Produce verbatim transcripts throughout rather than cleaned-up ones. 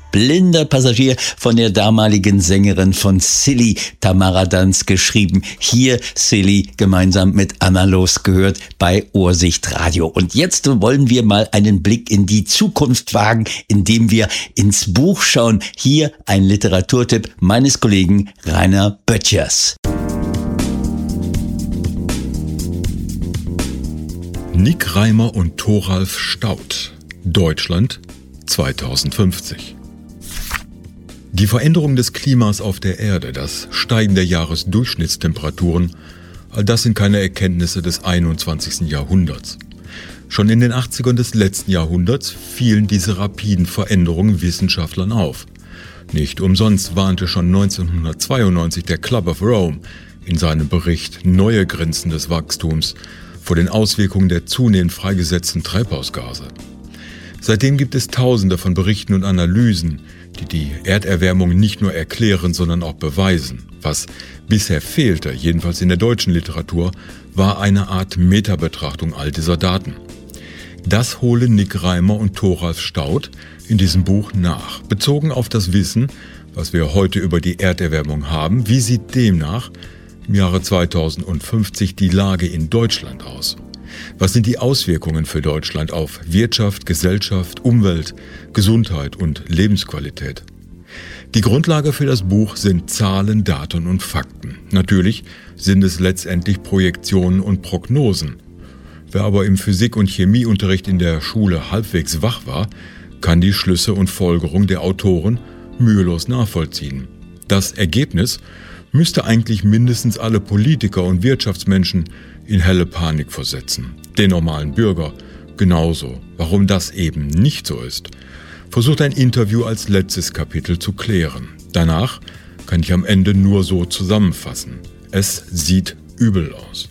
Blinder Passagier von der damaligen Sängerin von Silly, Tamara Danz, geschrieben. Hier Silly gemeinsam mit Anna Loos gehört bei Ohrsicht Radio. Und jetzt wollen wir mal einen Blick in die Zukunft wagen, indem wir ins Buch schauen. Hier ein Literaturtipp meines Kollegen Rainer Böttchers. Nick Reimer und Thoralf Staudt. Deutschland zweitausendfünfzig. Die Veränderung des Klimas auf der Erde, das Steigen der Jahresdurchschnittstemperaturen, all das sind keine Erkenntnisse des einundzwanzigsten Jahrhunderts. Schon in den achtzigern des letzten Jahrhunderts fielen diese rapiden Veränderungen Wissenschaftlern auf. Nicht umsonst warnte schon neunzehnhundertzweiundneunzig der Club of Rome in seinem Bericht Neue Grenzen des Wachstums vor den Auswirkungen der zunehmend freigesetzten Treibhausgase. Seitdem gibt es Tausende von Berichten und Analysen, die die Erderwärmung nicht nur erklären, sondern auch beweisen. Was bisher fehlte, jedenfalls in der deutschen Literatur, war eine Art Metabetrachtung all dieser Daten. Das holen Nick Reimer und Thoralf Staudt in diesem Buch nach, bezogen auf das Wissen, was wir heute über die Erderwärmung haben. Wie sieht demnach im Jahre zweitausendfünfzig die Lage in Deutschland aus? Was sind die Auswirkungen für Deutschland auf Wirtschaft, Gesellschaft, Umwelt, Gesundheit und Lebensqualität? Die Grundlage für das Buch sind Zahlen, Daten und Fakten. Natürlich sind es letztendlich Projektionen und Prognosen. Wer aber im Physik- und Chemieunterricht in der Schule halbwegs wach war, kann die Schlüsse und Folgerungen der Autoren mühelos nachvollziehen. Das Ergebnis müsste eigentlich mindestens alle Politiker und Wirtschaftsmenschen in helle Panik versetzen. Den normalen Bürger genauso. Warum das eben nicht so ist, versucht ein Interview als letztes Kapitel zu klären. Danach kann ich am Ende nur so zusammenfassen: Es sieht übel aus.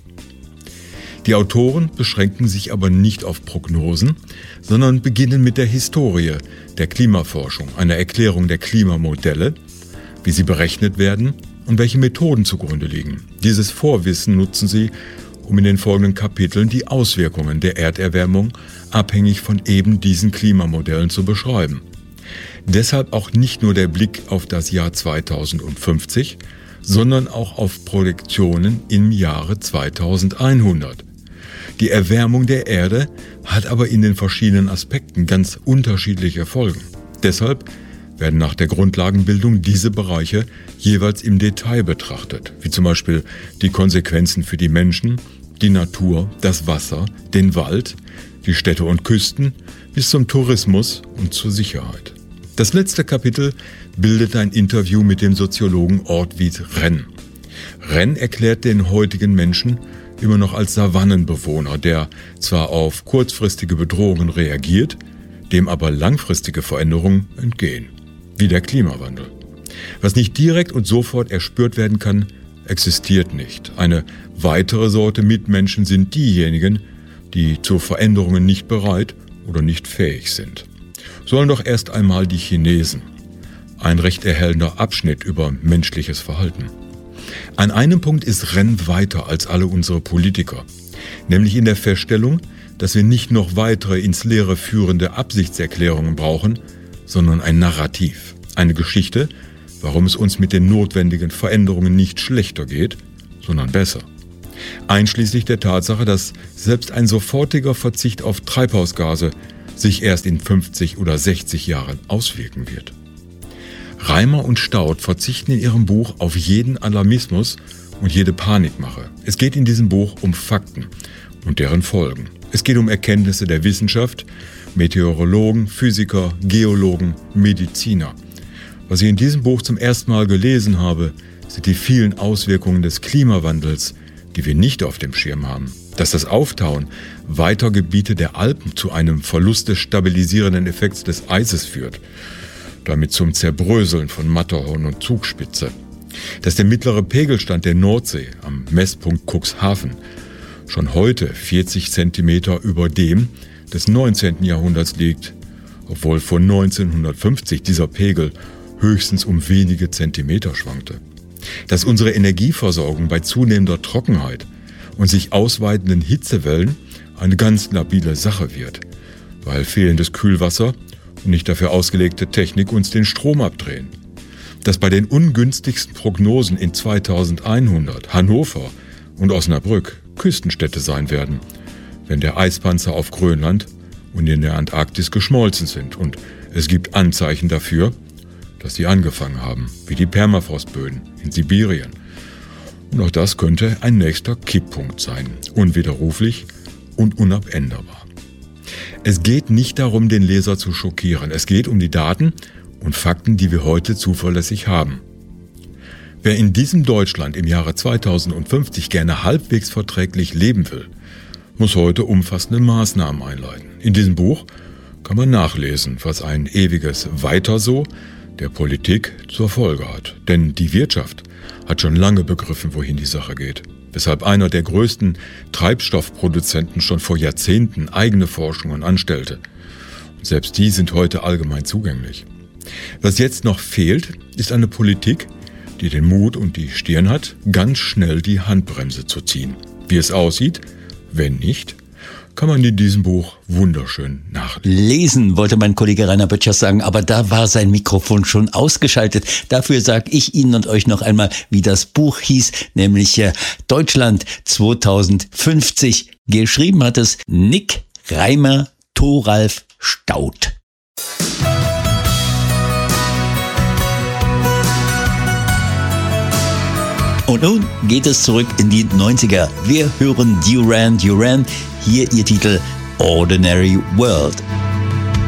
Die Autoren beschränken sich aber nicht auf Prognosen, sondern beginnen mit der Historie der Klimaforschung, einer Erklärung der Klimamodelle, wie sie berechnet werden und welche Methoden zugrunde liegen. Dieses Vorwissen nutzen sie, um in den folgenden Kapiteln die Auswirkungen der Erderwärmung abhängig von eben diesen Klimamodellen zu beschreiben. Deshalb auch nicht nur der Blick auf das Jahr zweitausendfünfzig, sondern auch auf Projektionen im Jahre zweitausendeinhundert. Die Erwärmung der Erde hat aber in den verschiedenen Aspekten ganz unterschiedliche Folgen. Deshalb werden nach der Grundlagenbildung diese Bereiche jeweils im Detail betrachtet, wie zum Beispiel die Konsequenzen für die Menschen, die Natur, das Wasser, den Wald, die Städte und Küsten bis zum Tourismus und zur Sicherheit. Das letzte Kapitel bildet ein Interview mit dem Soziologen Ortwin Renn. Renn erklärt den heutigen Menschen immer noch als Savannenbewohner, der zwar auf kurzfristige Bedrohungen reagiert, dem aber langfristige Veränderungen entgehen, wie der Klimawandel. Was nicht direkt und sofort erspürt werden kann, existiert nicht. Eine weitere Sorte Mitmenschen sind diejenigen, die zu Veränderungen nicht bereit oder nicht fähig sind. Sollen doch erst einmal die Chinesen. Ein recht erhellender Abschnitt über menschliches Verhalten. An einem Punkt ist Renn weiter als alle unsere Politiker, nämlich in der Feststellung, dass wir nicht noch weitere ins Leere führende Absichtserklärungen brauchen, sondern ein Narrativ, eine Geschichte, warum es uns mit den notwendigen Veränderungen nicht schlechter geht, sondern besser. Einschließlich der Tatsache, dass selbst ein sofortiger Verzicht auf Treibhausgase sich erst in fünfzig oder sechzig Jahren auswirken wird. Reimer und Staudt verzichten in ihrem Buch auf jeden Alarmismus und jede Panikmache. Es geht in diesem Buch um Fakten und deren Folgen. Es geht um Erkenntnisse der Wissenschaft, Meteorologen, Physiker, Geologen, Mediziner. Was ich in diesem Buch zum ersten Mal gelesen habe, sind die vielen Auswirkungen des Klimawandels, die wir nicht auf dem Schirm haben. Dass das Auftauen weiter Gebiete der Alpen zu einem Verlust des stabilisierenden Effekts des Eises führt, damit zum Zerbröseln von Matterhorn und Zugspitze. Dass der mittlere Pegelstand der Nordsee am Messpunkt Cuxhaven schon heute vierzig Zentimeter über dem des neunzehnten Jahrhunderts liegt, obwohl vor neunzehnhundertfünfzig dieser Pegel höchstens um wenige Zentimeter schwankte. Dass unsere Energieversorgung bei zunehmender Trockenheit und sich ausweitenden Hitzewellen eine ganz labile Sache wird, weil fehlendes Kühlwasser und nicht dafür ausgelegte Technik uns den Strom abdrehen. Dass bei den ungünstigsten Prognosen in zweitausendeinhundert Hannover und Osnabrück Küstenstädte sein werden, wenn der Eispanzer auf Grönland und in der Antarktis geschmolzen sind. Und es gibt Anzeichen dafür, dass sie angefangen haben, wie die Permafrostböden in Sibirien. Und auch das könnte ein nächster Kipppunkt sein, unwiderruflich und unabänderbar. Es geht nicht darum, den Leser zu schockieren. Es geht um die Daten und Fakten, die wir heute zuverlässig haben. Wer in diesem Deutschland im Jahre zweitausendfünfzig gerne halbwegs verträglich leben will, muss heute umfassende Maßnahmen einleiten. In diesem Buch kann man nachlesen, was ein ewiges Weiter so der Politik zur Folge hat. Denn die Wirtschaft hat schon lange begriffen, wohin die Sache geht. Weshalb einer der größten Treibstoffproduzenten schon vor Jahrzehnten eigene Forschungen anstellte. Und selbst die sind heute allgemein zugänglich. Was jetzt noch fehlt, ist eine Politik, die den Mut und die Stirn hat, ganz schnell die Handbremse zu ziehen. Wie es aussieht, wenn nicht, kann man in diesem Buch wunderschön nachlesen. Lesen wollte mein Kollege Rainer Böttchers sagen, aber da war sein Mikrofon schon ausgeschaltet. Dafür sage ich Ihnen und euch noch einmal, wie das Buch hieß, nämlich äh, Deutschland zweitausendfünfzig. Geschrieben hat es Nick Reimer Thoralf Staudt. Und nun geht es zurück in die neunziger. Wir hören Duran Duran, hier ihr Titel Ordinary World.